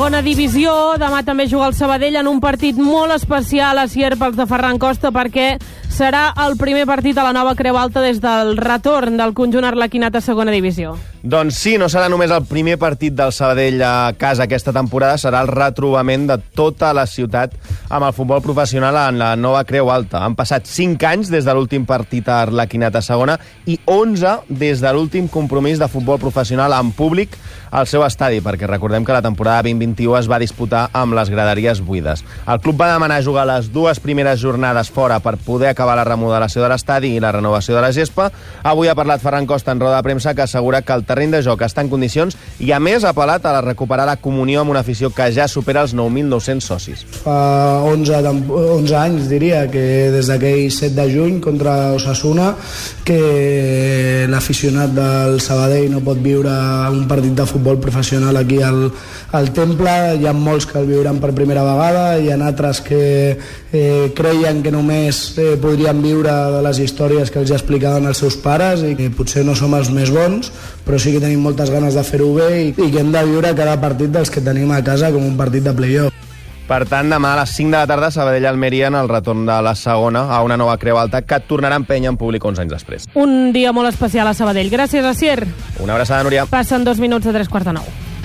segona divisió. Demà també juga el Sabadell en un partit molt especial a Sierp pels de Ferran Costa, perquè serà el primer partit a la nova Creu Alta des del retorn del conjunt arlequinat a segona divisió. Doncs sí, no serà només el primer partit del Sabadell a casa aquesta temporada, serà el retrobament de tota la ciutat amb el futbol professional en la nova Creu Alta. Han passat 5 anys des de l'últim partit a arlequinat a segona i 11 des de l'últim compromís de futbol professional en públic al seu estadi, perquè recordem que la temporada 2021 es va disputar amb les graderies buides. El club va demanar jugar les 2 primeres jornades fora per poder acabar la remodelació de l'estadi i la renovació de la gespa. Avui ha parlat Ferran Costa en roda de premsa, que assegura que el terreny de joc està en condicions i, a més, ha apel·lat a recuperar la comunió amb una afició que ja supera els 9.900 socis. Fa 11 anys, diria, que des d'aquell 7 de juny contra Osasuna, que l'aficionat del Sabadell no pot viure un partit de futbol professional aquí al Temple. Hi ha molts que el viuran per primera vegada, hi ha altres que creien que només podrien viure de les històries que els explicaven els seus pares i que potser no som els més bons, però sí que tenim moltes ganes de fer-ho bé i que hem de viure cada partit dels que tenim a casa com un partit de play-off. Per tant, demà a les 5 de la tarda, Sabadell-Almeria en el retorn de la segona a una nova Creu Alta que tornarà a empènyer en públic 11 anys després. Un dia molt especial a Sabadell. Gràcies, Asier. Una abraçada, Núria. Passen 2 minuts de 3:45.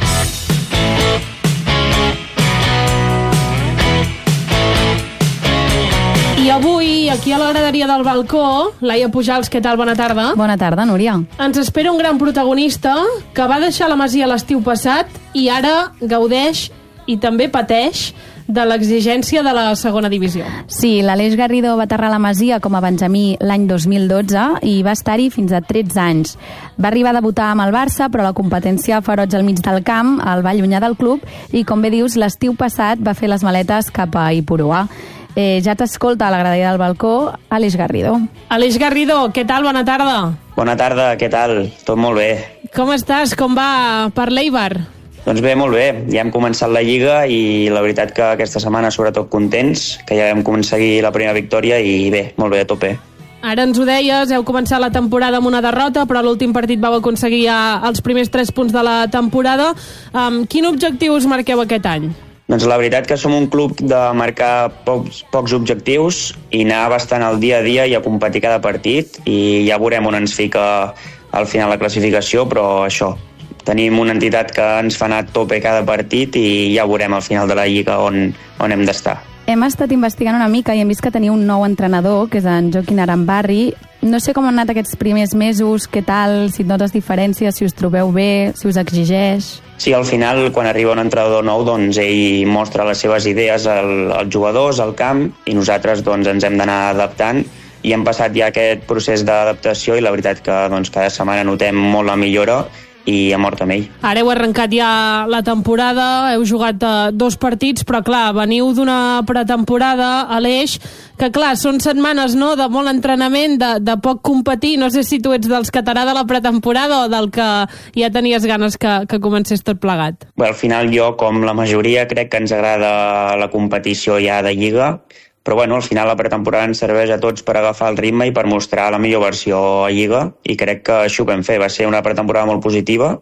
I avui, aquí a la graderia del balcó, Laia Pujals, què tal? Bona tarda. Bona tarda, Núria. Ens espera un gran protagonista que va deixar la Masia l'estiu passat i ara gaudeix i també pateix de l'exigència de la segona divisió. Sí, l'Aleix Garrido va aterrar a la Masia com a benjamí l'any 2012 i va estar-hi fins a 13 anys. Va arribar a debutar amb el Barça, però la competència feroig al mig del camp el va allunyar del club i, com bé dius, l'estiu passat va fer les maletes cap a Ipurua. Ja t'escolta a la graderia del balcó Aleix Garrido. Aleix Garrido, què tal? Bona tarda. Bona tarda, què tal? Tot molt bé. Com estàs? Com va per l'Eibar? Doncs bé, molt bé. Ja hem començat la Lliga i la veritat que aquesta setmana sobretot contents, que ja hem aconseguit la primera victòria i bé, molt bé, a tope. Ara ens ho deies, heu començat la temporada amb una derrota, però a l'últim partit vau aconseguir els primers 3 punts de la temporada. Quin objectiu us marqueu aquest any? Doncs la veritat que som un club de marcar pocs objectius i anar bastant al dia a dia i a competir cada partit, i ja veurem on ens fica al final la classificació, però això, tenim una entitat que ens fa anar a tope cada partit i ja veurem al final de la Lliga on hem d'estar. Hem estat investigant una mica i hem vist que teniu un nou entrenador, que és en Joaquín Arambarri. No sé com han anat aquests primers mesos, què tal, si et notes diferències, si us trobeu bé, si us exigeix. Sí, al final, quan arriba un entrenador nou, doncs ell mostra les seves idees als jugadors, al camp, i nosaltres doncs, ens hem d'anar adaptant. I hem passat ja aquest procés d'adaptació i la veritat que doncs, cada setmana notem molt la millora i ha mort amb ell. Ara heu arrencat ja la temporada, heu jugat 2 partits, però clar, veniu d'una pretemporada a l'Eix, que clar, són setmanes, no?, de molt entrenament, de poc competir. No sé si tu ets dels que t'agrada la pretemporada o del que ja tenies ganes que comencés tot plegat. Bé, al final jo, com la majoria, crec que ens agrada la competició ja de Lliga, però bueno, al final la pretemporada ens serveix a tots per agafar el ritme i per mostrar la millor versió a Lliga, i crec que això ho vam fer. Va ser una pretemporada molt positiva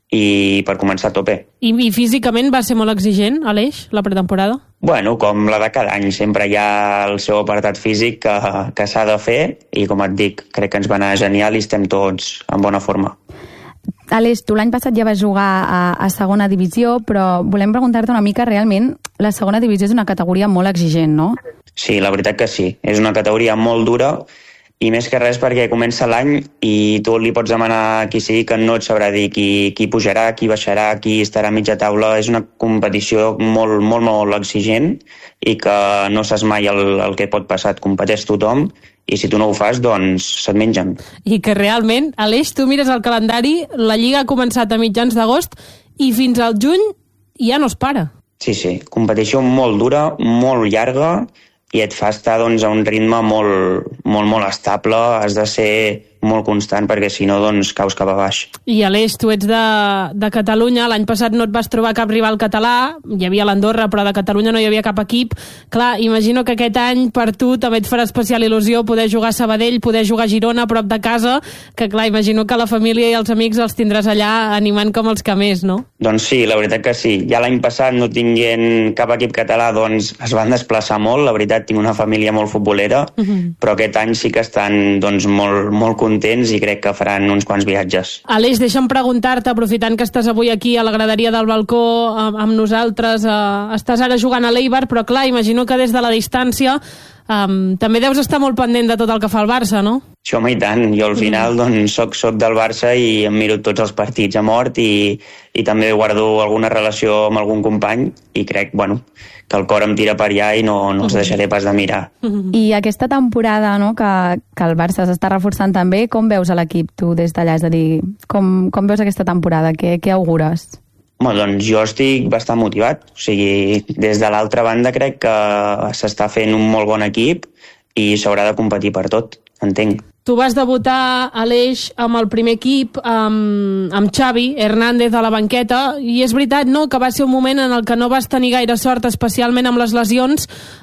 i per començar a tope. I físicament va ser molt exigent, Aleix, la pretemporada? Bueno, com la de cada any, sempre hi ha el seu apartat físic que s'ha de fer i, com et dic, crec que ens va anar genial i estem tots en bona forma. Aleix, tu l'any passat ja vas jugar a segona divisió, però volem preguntar-te una mica, realment, la segona divisió és una categoria molt exigent, no? Sí, la veritat que sí. És una categoria molt dura i més que res perquè comença l'any i tu li pots demanar a qui sigui que no et sabrà dir qui pujarà, qui baixarà, qui estarà a mitja taula. És una competició molt, molt, molt exigent i que no saps mai el que pot passar. Et competeix tothom i si tu no ho fas, doncs se't mengen. I que realment, Aleix, tu mires el calendari, la Lliga ha començat a mitjans d'agost i fins al juny ja no es para. Sí, competició molt dura, molt llarga, i et fa estar doncs, a un ritme molt, molt, molt estable. Has de ser molt constant, perquè si no, doncs caus cap a baix. I Aleix, tu ets de Catalunya, l'any passat no et vas trobar cap rival català, hi havia l'Andorra, però de Catalunya no hi havia cap equip. Clar, imagino que aquest any per tu també et farà especial il·lusió poder jugar a Sabadell, poder jugar a Girona, a prop de casa, que clar, imagino que la família i els amics els tindràs allà animant com els que més, no? Doncs sí, la veritat que sí. Ja l'any passat, no tinguent cap equip català, doncs es van desplaçar molt. La veritat, tinc una família molt futbolera, però aquest any sí que estan doncs, molt contents i crec que faran uns quants viatges. Aleix, deixa'm preguntar-te, aprofitant que estàs avui aquí a la graderia del balcó amb nosaltres, estàs ara jugant a l'Eibar, però clar, imagino que des de la distància també deus estar molt pendent de tot el que fa el Barça, no? Sí, home, i tant. Jo al final doncs, soc del Barça i em miro tots els partits a mort i també guardo alguna relació amb algun company i crec, que el cor em tira per allà i no els deixaré pas de mirar. I aquesta temporada, no, que el Barça s'està reforçant també, com veus a l'equip tu des d'allà? És a dir, com veus aquesta temporada? Què augures? Doncs jo estic bastant motivat. O sigui, des de l'altra banda crec que s'està fent un molt bon equip i s'haurà de competir per tot, entenc. Tu vas debutar, Aleix, amb el primer equip, amb Xavi Hernández a la banqueta, i és veritat, no?, que va ser un moment en el que no vas tenir gaire sort, especialment amb les lesions.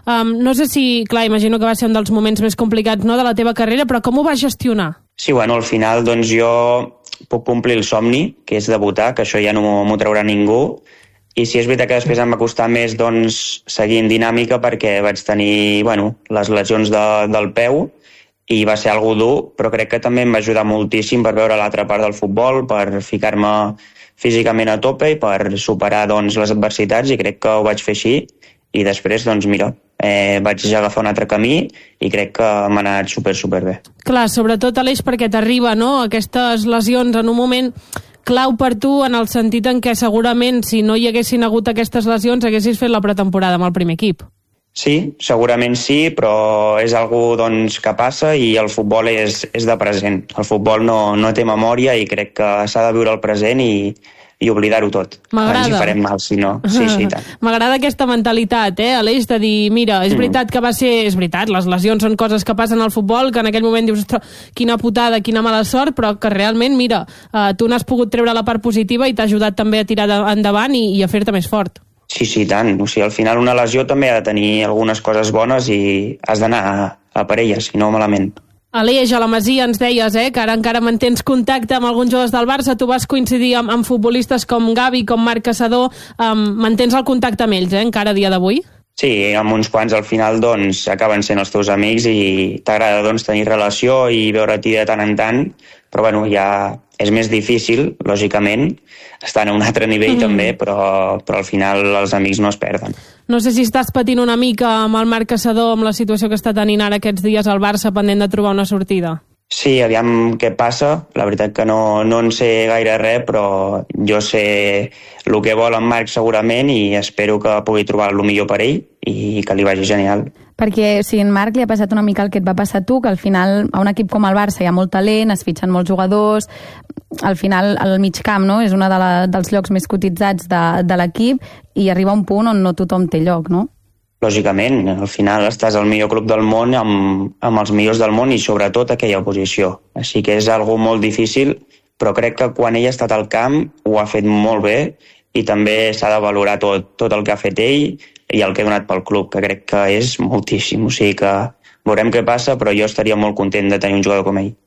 No sé si, clar, imagino que va ser un dels moments més complicats, no?, de la teva carrera, però com ho vas gestionar? Sí, al final, doncs jo puc complir el somni, que és debutar, que això ja no m'ho traurà ningú, i sí és veritat que després em va costar més doncs, seguir en dinàmica perquè vaig tenir les lesions del peu i va ser algo dur, però crec que també em va ajudar moltíssim per veure l'altra part del futbol, per ficar-me físicament a tope i per superar doncs, les adversitats, i crec que ho vaig fer així, i després doncs mira, vaig ja agafar un altre camí i crec que m'ha anat superbé. Clar, sobretot, Aleix, perquè t'arriba, no?, aquestes lesions en un moment clau per tu, en el sentit en què segurament si no hi haguessin hagut aquestes lesions haguessis fet la pretemporada amb el primer equip. Sí, segurament sí, però és algo doncs, que passa i el futbol és de present. El futbol no té memòria i crec que s'ha de viure el present i oblidar-ho tot. M'agrada. Ens hi farem mal, si no. Sí, tant. M'agrada aquesta mentalitat, Aleix, de dir, mira, és veritat que va ser... És veritat, les lesions són coses que passen al futbol, que en aquell moment dius, quina putada, quina mala sort, però que realment, mira, tu n'has pogut treure la part positiva i t'ha ajudat també a tirar endavant i a fer-te més fort. Sí, tant. O sigui, al final una lesió també ha de tenir algunes coses bones i has d'anar a per elles, si no malament. Aleix, a la Masia ens deies que ara encara mantens contacte amb alguns jugadors del Barça, tu vas coincidir amb futbolistes com Gavi, com Marc Caçador, mantens el contacte amb ells, encara a dia d'avui? Sí, amb uns quants al final doncs acaben sent els teus amics i t'agrada doncs tenir relació i veure-t'hi de tant en tant, però ja és més difícil, lògicament, estan a un altre nivell també, però al final els amics no es perden. No sé si estàs patint una mica amb el Marc Caçador, amb la situació que està tenint ara aquests dies al Barça, pendent de trobar una sortida. Sí, aviam què passa. La veritat que no en sé gaire res, però jo sé el que vol en Marc segurament i espero que pugui trobar el millor per ell i que li vagi genial. Perquè si en Marc li ha passat una mica el que et va passar a tu, que al final a un equip com el Barça hi ha molt talent, es fitxen molts jugadors, al final el mig camp, no?, és un dels llocs més cotitzats de l'equip i arriba un punt on no tothom té lloc, no? Lògicament, al final estàs al millor club del món amb els millors del món i sobretot aquella posició. Així que és algo molt difícil, però crec que quan ell ha estat al camp ho ha fet molt bé i també s'ha de valorar tot el que ha fet ell i el que ha donat pel club, que crec que és moltíssim. O sigui que veurem què passa, però jo estaria molt content de tenir un jugador com ell.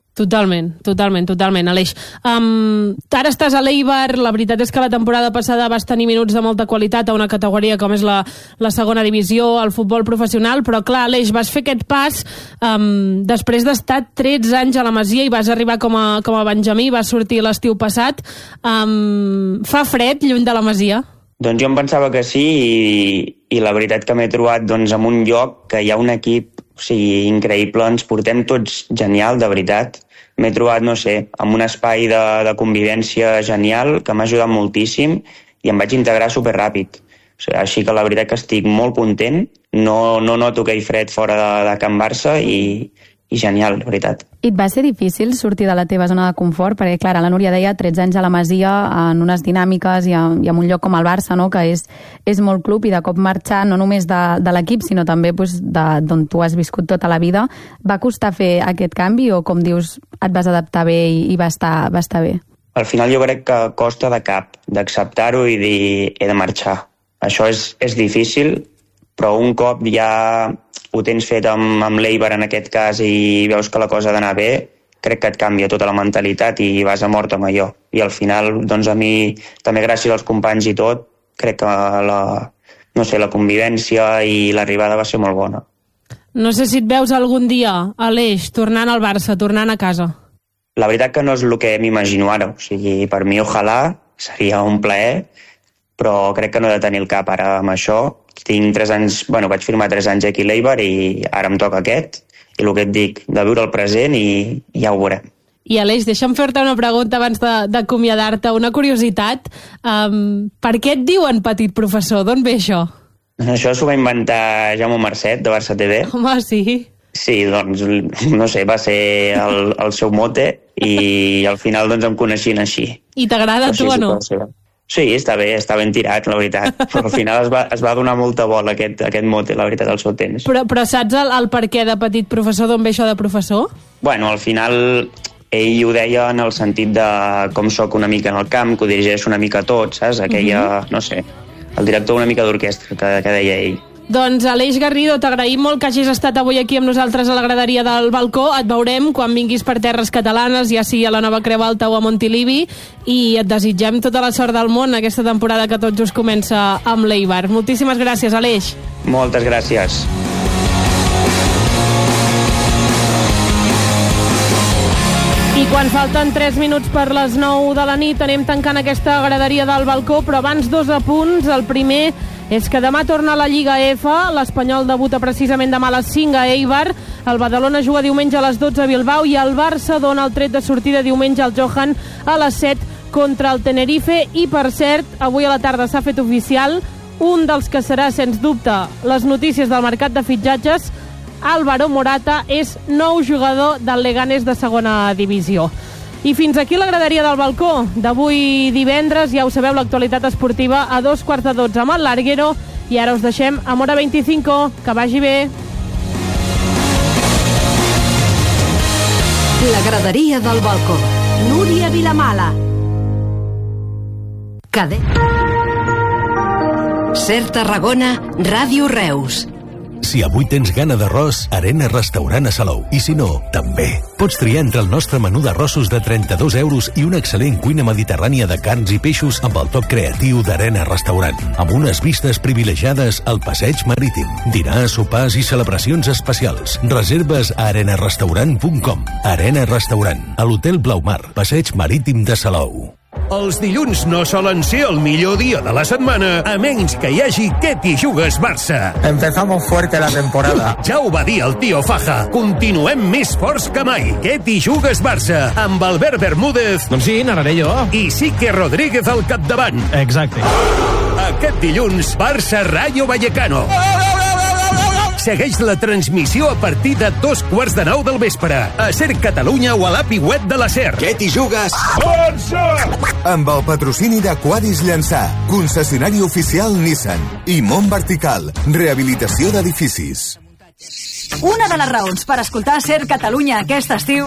Totalment, Aleix. Ara estàs a l'Eibar, la veritat és que la temporada passada vas tenir minuts de molta qualitat a una categoria com és la segona divisió, el futbol professional, però clar, Aleix, vas fer aquest pas després d'estar 13 anys a la Masia i vas arribar com a benjamí, vas sortir l'estiu passat. Fa fred lluny de la Masia? Doncs jo em pensava que sí i la veritat que m'he trobat doncs, en un lloc que hi ha un equip increïble, ens portem tots genial, de veritat. M'he trobat, no sé, amb un espai de convivència genial que m'ha ajudat moltíssim i em vaig integrar superràpid. Així que la veritat que estic molt content, no noto aquell fred fora de Can Barça i genial, la veritat. I et va ser difícil sortir de la teva zona de confort? Perquè, clar, la Núria deia 13 anys a la Masia, en unes dinàmiques i en un lloc com el Barça, no?, que és molt club, i de cop marxar no només de l'equip, sinó també d'on tu has viscut tota la vida. Va costar fer aquest canvi o, com dius, et vas adaptar bé i va estar bé? Al final jo crec que costa de cap d'acceptar-ho i dir he de marxar. Això és difícil, però un cop ja ho tens fet amb l'Eibar en aquest cas i veus que la cosa ha d'anar bé, crec que et canvia tota la mentalitat i vas a mort amb allò. I al final, doncs a mi, també gràcies als companys i tot, crec que la convivència i l'arribada va ser molt bona. No sé si et veus algun dia, Aleix, tornant al Barça, tornant a casa. La veritat que no és el que m'imagino ara. O sigui, per mi, ojalà, seria un plaer, però crec que no he de tenir el cap ara amb això. Tinc 3 anys, vaig firmar 3 anys aquí a l'Eibar i ara em toca aquest. I el que et dic, de viure el present i ja ho veurem. I Aleix, deixa'm fer-te una pregunta abans d'acomiadar-te, una curiositat. Per què et diuen petit professor? D'on ve això? Això s'ho va inventar Jaume Marcet, de Barça TV. Home, sí. Sí, doncs, no sé, va ser el seu mote i al final doncs em coneixien així. I t'agrada a tu o no? Sí, està ben tirat, la veritat. Però al final es va donar molta bola aquest mote, la veritat, al seu temps. Però saps el per què de petit professor, d'on ve això de professor? Bueno, al final ell ho deia en el sentit de com sóc una mica en el camp, que ho dirigeixo una mica tot, saps? Aquella, no sé, el director una mica d'orquestra que deia ell. Doncs, Aleix Garrido, t'agraïm molt que hagis estat avui aquí amb nosaltres a la graderia del balcó. Et veurem quan vinguis per terres catalanes, ja sigui a la Nova Creu Alta o a Montilivi, i et desitgem tota la sort del món aquesta temporada que tot just comença amb l'Eibar. Moltíssimes gràcies, Aleix. Moltes gràcies. I quan falten 3 minuts per les 9 de la nit anem tancant aquesta graderia del balcó, però abans 2 apunts. El primer és que demà torna a la Lliga F, l'Espanyol debuta precisament demà a les 5 a Eibar, el Badalona juga diumenge a les 12 a Bilbao i el Barça dona el tret de sortida diumenge al Johan a les 7 contra el Tenerife. I per cert, avui a la tarda s'ha fet oficial un dels que serà, sens dubte, les notícies del mercat de fitxatges. Álvaro Morata és nou jugador del Leganés de segona divisió. I fins aquí la graderia del balcó d'avui divendres. Ja ho sabeu, l'actualitat esportiva a 11:45 amb el Larguero. I ara us deixem amb Hora 25. Que vagi bé. La graderia del balcó. Núria Vilamala. Ser Tarragona, Ràdio Reus. Si avui tens gana d'arròs, Arena Restaurant a Salou. I si no, també. Pots triar entre el nostre menú d'arrossos de 32 euros i una excel·lent cuina mediterrània de carns i peixos amb el toc creatiu d'Arena Restaurant, amb unes vistes privilegiades al passeig marítim. Dinars, sopars i celebracions especials. Reserves a arenarestaurant.com. Arena Restaurant, a l'Hotel Blaumar, passeig marítim de Salou. Els dilluns no solen ser el millor dia de la setmana, a menys que hi hagi Què t'hi jugues, Barça. Empezamos fuerte la temporada. Ja ho va dir el tio Faja. Continuem més forts que mai. Què t'hi jugues, Barça, amb Albert Bermúdez. Doncs sí, n'anaré jo. I Sique Rodríguez al capdavant. Exacte. Aquest dilluns, Barça-Rayo Vallecano. Segueix la transmissió a partir de 8:15 del vespre. A Ser Catalunya o a l'API web de la SER. Què t'hi jugues? Barça! Amb el patrocini d'Aquadis Llançà, concessionari oficial Nissan i Mont Vertical, rehabilitació d'edificis. Una de les raons per escoltar Ser Catalunya aquest estiu...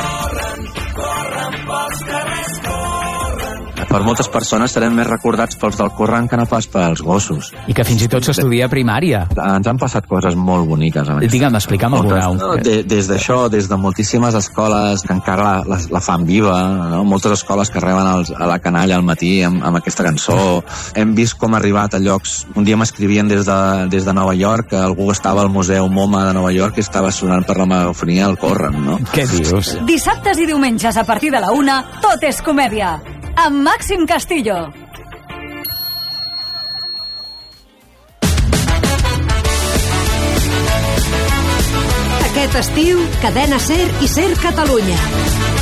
Per moltes persones serem més recordats pels del corrent que no pas pels gossos. I que fins i tot s'estudia a primària. Ens han passat coses molt boniques. Digue'm, explica'm alguna. Des d'això, des de moltíssimes escoles que encara la fan viva, no? Moltes escoles que reben a la canalla al matí amb aquesta cançó. Hem vist com ha arribat a llocs... Un dia m'escrivien des de Nova York, que algú estava al Museu MoMA de Nova York i estava sonant per la megafonia al corrent, no? Què dius? Dissabtes i diumenges a partir de la 1, tot és comèdia. Amb Màxim Castillo. Aquest estiu, Cadena Ser i Ser Catalunya.